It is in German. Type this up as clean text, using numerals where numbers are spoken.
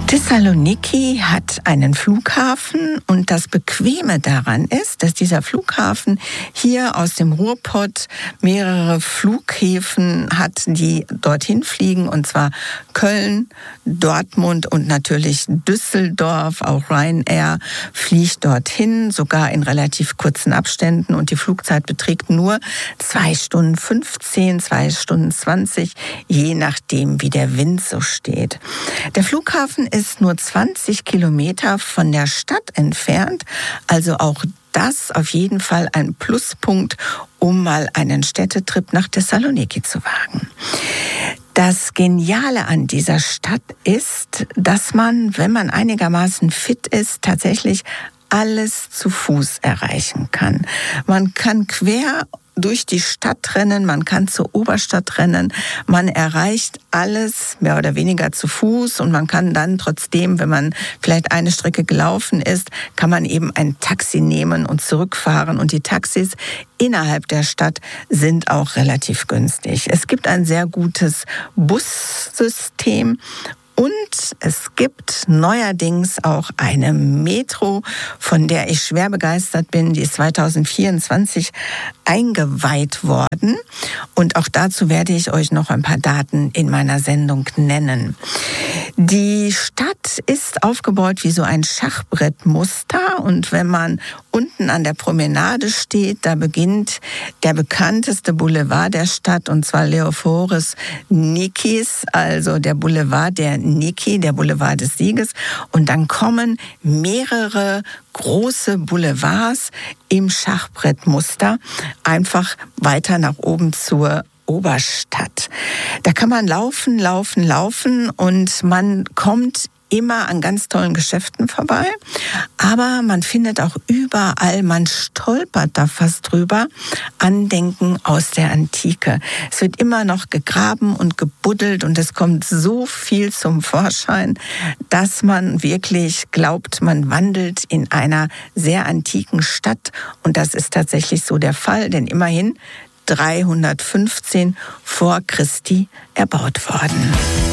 Thessaloniki hat einen Flughafen und das Bequeme daran ist, dass dieser Flughafen hier aus dem Ruhrpott mehrere Flughäfen hat, die dorthin fliegen, und zwar Köln, Dortmund und natürlich Düsseldorf. Auch Ryanair fliegt dorthin, sogar in relativ kurzen Abständen, und die Flugzeit beträgt nur 2 Stunden 15, 2 Stunden 20, je nachdem, wie der Wind so steht. Der Flughafen ist nur 20 Kilometer von der Stadt entfernt, also auch das auf jeden Fall ein Pluspunkt, um mal einen Städtetrip nach Thessaloniki zu wagen. Das Geniale an dieser Stadt ist, dass man, wenn man einigermaßen fit ist, tatsächlich alles zu Fuß erreichen kann. Man kann quer durch die Stadt rennen, man kann zur Oberstadt rennen, man erreicht alles mehr oder weniger zu Fuß, und man kann dann trotzdem, wenn man vielleicht eine Strecke gelaufen ist, kann man eben ein Taxi nehmen und zurückfahren, und die Taxis innerhalb der Stadt sind auch relativ günstig. Es gibt ein sehr gutes Bussystem. Und es gibt neuerdings auch eine Metro, von der ich schwer begeistert bin. Die ist 2024 eingeweiht worden. Und auch dazu werde ich euch noch ein paar Daten in meiner Sendung nennen. Die Stadt ist aufgebaut wie so ein Schachbrettmuster. Und wenn man unten an der Promenade steht, da beginnt der bekannteste Boulevard der Stadt, und zwar Leoforis Nikis, also der Boulevard der Niki, der Boulevard des Sieges. Und dann kommen mehrere große Boulevards im Schachbrettmuster einfach weiter nach oben zur Oberstadt. Da kann man laufen, und man kommt immer an ganz tollen Geschäften vorbei, aber man findet auch überall, man stolpert da fast drüber, Andenken aus der Antike. Es wird immer noch gegraben und gebuddelt, und es kommt so viel zum Vorschein, dass man wirklich glaubt, man wandelt in einer sehr antiken Stadt, und das ist tatsächlich so der Fall, denn immerhin 315 vor Christi erbaut worden.